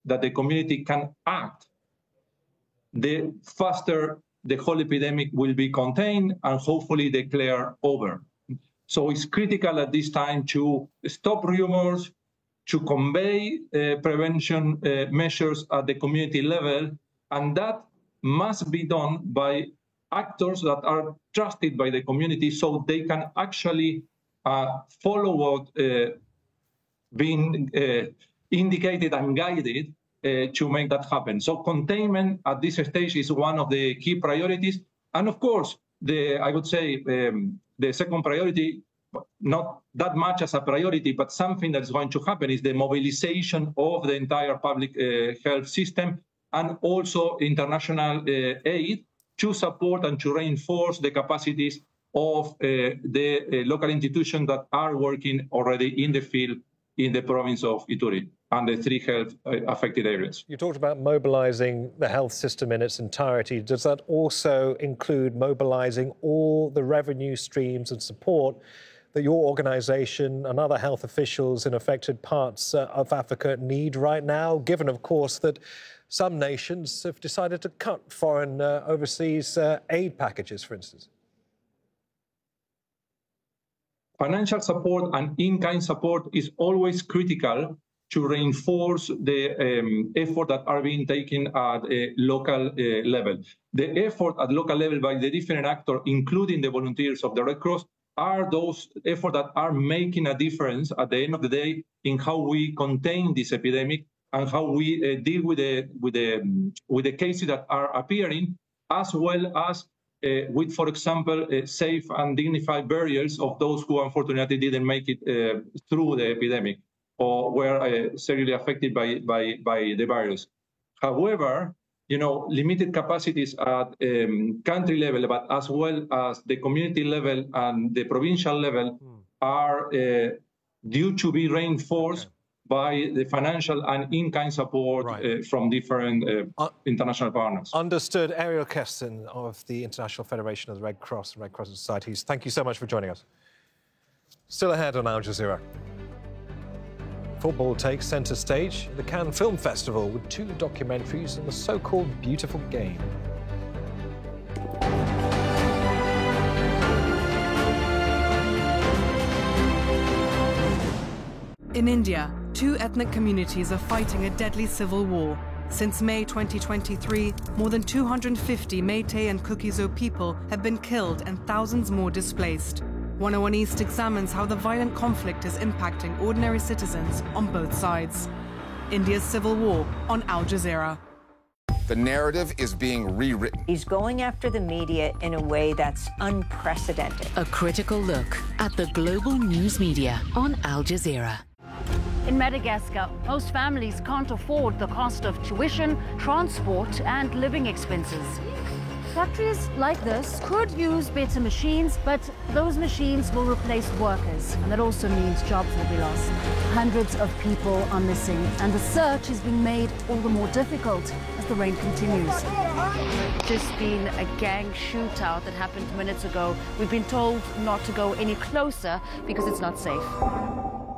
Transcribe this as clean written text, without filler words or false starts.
that the community can act, the faster the whole epidemic will be contained and hopefully declared over. So it's critical at this time to stop rumors, to convey prevention measures at the community level, and that must be done by actors that are trusted by the community so they can actually follow what being indicated and guided to make that happen. So containment at this stage is one of the key priorities. And of course, I would say the second priority, not that much as a priority, but something that is going to happen is the mobilization of the entire public health system and also international aid to support and to reinforce the capacities of the local institutions that are working already in the field in the province of Ituri and the 3 health affected areas. You talked about mobilizing the health system in its entirety. Does that also include mobilizing all the revenue streams and support that your organization and other health officials in affected parts of Africa need right now, given, of course, that some nations have decided to cut foreign overseas aid packages, for instance? Financial support and in-kind support is always critical to reinforce the effort that are being taken at a local level. The effort at local level by the different actors, including the volunteers of the Red Cross, are those efforts that are making a difference at the end of the day in how we contain this epidemic and how we deal with the cases that are appearing, as well as with, for example, safe and dignified burials of those who unfortunately didn't make it through the epidemic or were severely affected by the virus. However, limited capacities at country level, but as well as the community level and the provincial level are due to be reinforced by the financial and in-kind support from different international partners. Understood. Ariel Kesten of the International Federation of the Red Cross and Red Cross Societies. Thank you so much for joining us. Still ahead on Al Jazeera. Football takes centre stage at the Cannes Film Festival with 2 documentaries on the so-called beautiful game. In India, 2 ethnic communities are fighting a deadly civil war. Since May 2023, more than 250 Meitei and Kuki-Zo people have been killed and thousands more displaced. 101 East examines how the violent conflict is impacting ordinary citizens on both sides. India's civil war on Al Jazeera. The narrative is being rewritten. He's going after the media in a way that's unprecedented. A critical look at the global news media on Al Jazeera. In Madagascar, most families can't afford the cost of tuition, transport, and living expenses. Factories like this could use better machines, but those machines will replace workers, and that also means jobs will be lost. Hundreds of people are missing, and the search is being made all the more difficult as the rain continues. Just been a gang shootout that happened minutes ago. We've been told not to go any closer because it's not safe.